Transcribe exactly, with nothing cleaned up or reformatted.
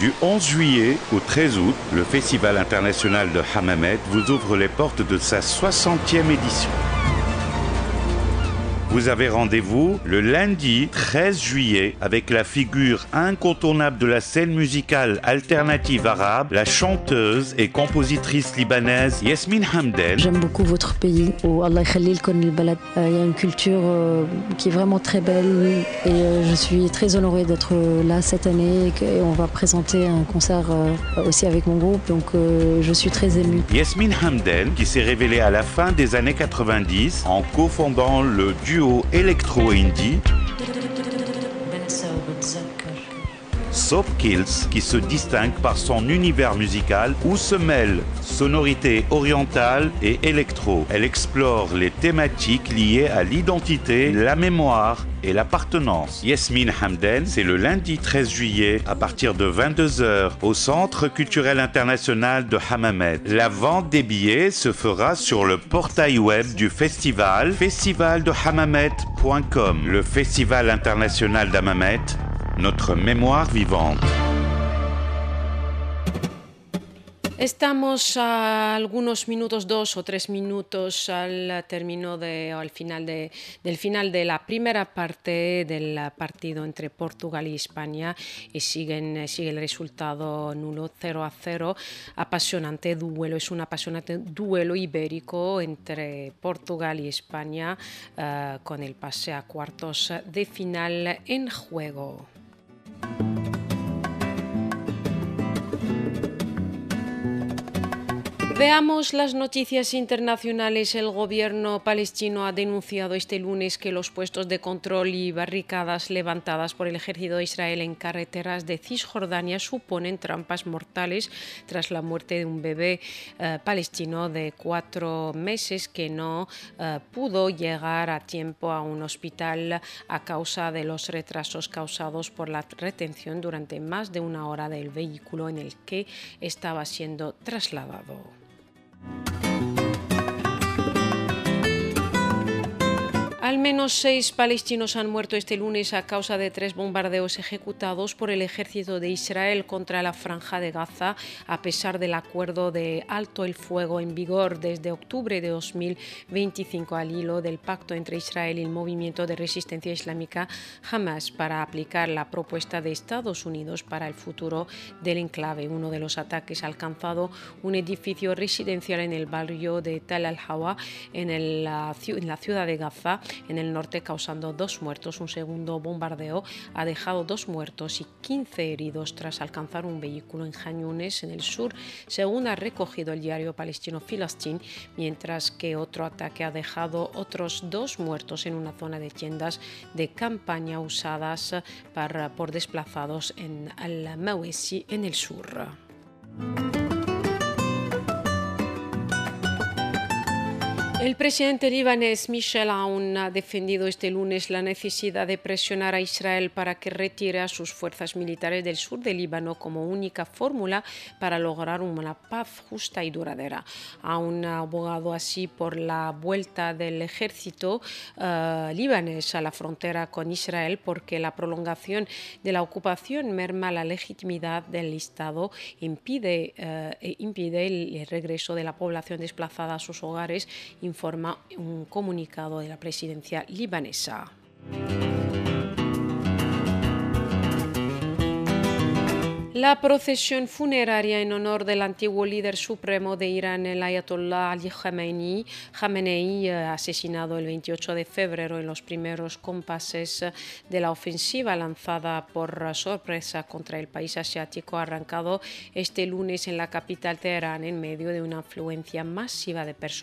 Du onze juillet au treize août, le Festival international de Hammamet vous ouvre les portes de sa soixantième édition. Vous avez rendez-vous le lundi treize juillet avec la figure incontournable de la scène musicale alternative arabe, la chanteuse et compositrice libanaise Yasmine Hamden. J'aime beaucoup votre pays. Oh, Allah yakhlilkoum al-balad. Il y a une culture euh, qui est vraiment très belle et euh, je suis très honorée d'être là cette année et, et on va présenter un concert euh, aussi avec mon groupe, donc euh, je suis très émue. Yasmine Hamden qui s'est révélée à la fin des années quatre-vingt-dix en cofondant le duo électro-indie Soap Kills, qui se distingue par son univers musical où se mêlent sonorités orientales et électro. Elle explore les thématiques liées à l'identité, la mémoire et l'appartenance. Yasmine Hamden, c'est le lundi treize juillet à partir de vingt-deux heures au Centre culturel international de Hammamet. La vente des billets se fera sur le portail web du festival, festival de hammamet point com. Le Festival international d'Hammamet, notre mémoire vivante. Estamos a algunos minutos, dos o tres minutos al término de, o al final de, del final de la primera parte del partido entre Portugal y España y siguen, sigue el resultado nulo, cero a cero. Apasionante duelo, es un apasionante duelo ibérico entre Portugal y España uh, con el pase a cuartos de final en juego. Veamos las noticias internacionales. El gobierno palestino ha denunciado este lunes que los puestos de control y barricadas levantadas por el ejército de Israel en carreteras de Cisjordania suponen trampas mortales tras la muerte de un bebé eh, palestino de cuatro meses que no eh, pudo llegar a tiempo a un hospital a causa de los retrasos causados por la retención durante más de una hora del vehículo en el que estaba siendo trasladado. Al menos seis palestinos han muerto este lunes a causa de tres bombardeos ejecutados por el ejército de Israel contra la Franja de Gaza, a pesar del acuerdo de alto el fuego en vigor desde octubre de dos mil veinticinco al hilo del pacto entre Israel y el movimiento de resistencia islámica Hamas para aplicar la propuesta de Estados Unidos para el futuro del enclave. Uno de los ataques ha alcanzado un edificio residencial en el barrio de Tal al-Hawa, en, el, en la ciudad de Gaza, en el norte, causando dos muertos. Un segundo bombardeo ha dejado dos muertos y quince heridos tras alcanzar un vehículo en Khan Yunis, en el sur, según ha recogido el diario palestino Filastin, mientras que otro ataque ha dejado otros dos muertos en una zona de tiendas de campaña usadas para, por desplazados en Al-Mawasi, en el sur. El presidente libanés Michel Aoun ha defendido este lunes la necesidad de presionar a Israel para que retire a sus fuerzas militares del sur del Líbano como única fórmula para lograr una paz justa y duradera. Aoun ha abogado así por la vuelta del ejército uh, libanés a la frontera con Israel, porque la prolongación de la ocupación merma la legitimidad del Estado, impide, uh, e impide el regreso de la población desplazada a sus hogares, informa un comunicado de la presidencia libanesa. La procesión funeraria en honor del antiguo líder supremo de Irán, el Ayatollah Ali Khamenei, Khamenei, asesinado el veintiocho de febrero en los primeros compases de la ofensiva lanzada por sorpresa contra el país asiático, ha arrancado este lunes en la capital Teherán en medio de una afluencia masiva de personas